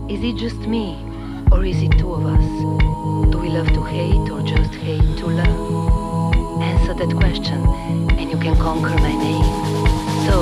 Is it just me, or is it two of us? Do we love to hate, or just hate to love? Answer that question, and you can conquer my name.